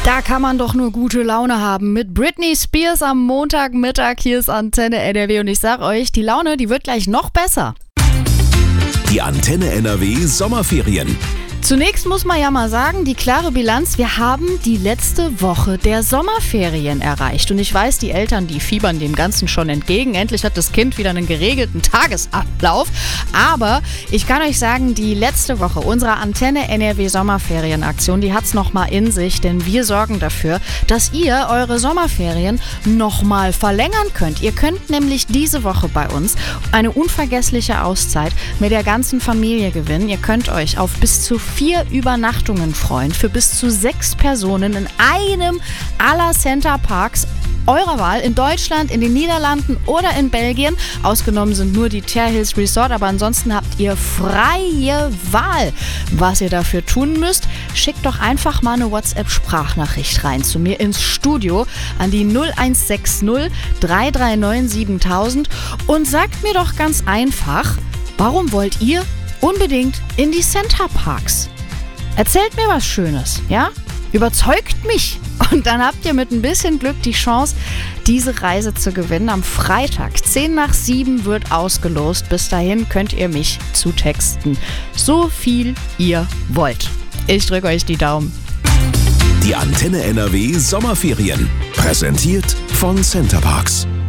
Da kann man doch nur gute Laune haben. Mit Britney Spears am Montagmittag. Hier ist Antenne NRW und ich sag euch, die Laune, die wird gleich noch besser. Die Antenne NRW Sommerferien. Zunächst muss man ja mal sagen, die klare Bilanz, wir haben die letzte Woche der Sommerferien erreicht. Und ich weiß, die Eltern, die fiebern dem Ganzen schon entgegen. Endlich hat das Kind wieder einen geregelten Tagesablauf. Aber ich kann euch sagen, die letzte Woche unserer Antenne NRW Sommerferienaktion, die hat's nochmal in sich. Denn wir sorgen dafür, dass ihr eure Sommerferien nochmal verlängern könnt. Ihr könnt nämlich diese Woche bei uns eine unvergessliche Auszeit mit der ganzen Familie gewinnen. Ihr könnt euch auf bis zu 4 Übernachtungen freuen für bis zu 6 Personen in einem aller Center Parks eurer Wahl in Deutschland, in den Niederlanden oder in Belgien. Ausgenommen sind nur die Tear Hills Resort, aber ansonsten habt ihr freie Wahl. Was ihr dafür tun müsst, schickt doch einfach mal eine WhatsApp-Sprachnachricht rein zu mir ins Studio an die 0160 339 7000 und sagt mir doch ganz einfach, warum wollt ihr unbedingt in die Center Parks? Erzählt mir was Schönes, ja? Überzeugt mich. Und dann habt ihr mit ein bisschen Glück die Chance, diese Reise zu gewinnen. Am Freitag, 10 nach 7 wird ausgelost. Bis dahin könnt ihr mich zutexten. So viel ihr wollt. Ich drücke euch die Daumen. Die Antenne NRW Sommerferien. Präsentiert von Center Parks.